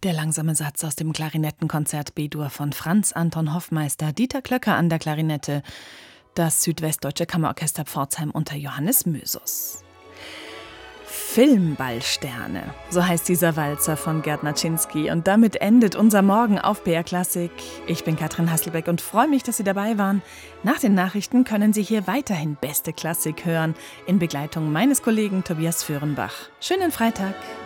Der langsame Satz aus dem Klarinettenkonzert B-Dur von Franz Anton Hoffmeister, Dieter Klöcker an der Klarinette, das Südwestdeutsche Kammerorchester Pforzheim unter Johannes Mösus. Filmballsterne, so heißt dieser Walzer von Gerd Naczynski. Und damit endet unser Morgen auf BR Klassik. Ich bin Katrin Hasselbeck und freue mich, dass Sie dabei waren. Nach den Nachrichten können Sie hier weiterhin beste Klassik hören, in Begleitung meines Kollegen Tobias Föhrenbach. Schönen Freitag!